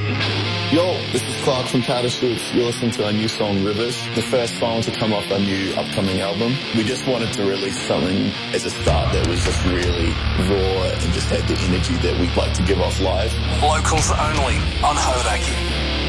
Yo, this is Clark from Powder Shoots. You're listening to our new song, Rivers, the first song to come off our new upcoming album. We just wanted to release something as a start that was just really raw and just had the energy that we'd like to give off live. Locals only on Hodaki.